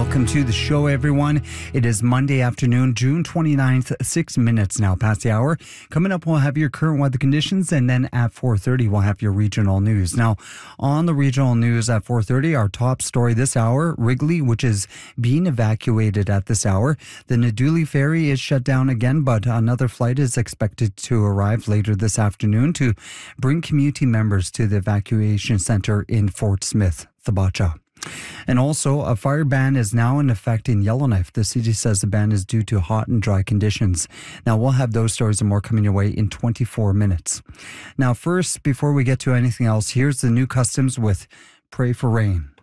Welcome to the show, everyone. It is Monday afternoon, June 29th, 6 minutes now past the hour. Coming up, we'll have your current weather conditions, and then at 4:30, we'll have your regional news. Now, on the regional news at 4:30, our top story this hour, Wrigley, which is being evacuated at this hour. The Naduli ferry is shut down again, but another flight is expected to arrive later this afternoon to bring community members to the evacuation center in Fort Smith, Thibacha. And also, a fire ban is now in effect in Yellowknife. The city says the ban is due to hot and dry conditions. Now, we'll have those stories and more coming your way in 24 minutes. Now, first, before we get to anything else, here's the new customs with Pray for Rain.